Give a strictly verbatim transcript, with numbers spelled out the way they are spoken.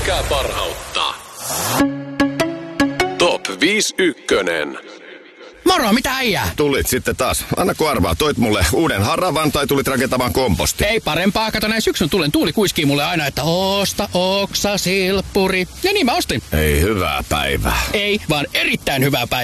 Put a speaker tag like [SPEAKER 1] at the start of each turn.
[SPEAKER 1] Mikä parhautta? Top viisi ykkönen.
[SPEAKER 2] Moro, mitä äijää?
[SPEAKER 3] Tulit sitten taas. Anna kun arvaa, toit mulle uuden haravan tai tulit rakentamaan komposti?
[SPEAKER 2] Ei parempaa, kato näin syksyn tulen tuuli kuiskii mulle aina, että osta oksa silppuri. Ja niin mä ostin.
[SPEAKER 3] Ei hyvää päivää.
[SPEAKER 2] Ei, vaan erittäin hyvää päivää.